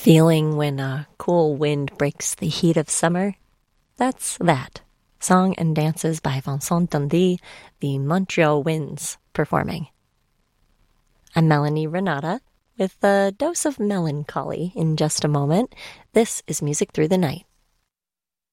Feeling when a cool wind breaks the heat of summer? That's that. Song and dances by Vincent Dundee, the Montreal Winds, performing. I'm Melanie Renata, with a dose of melancholy in just a moment. This is Music Through the Night.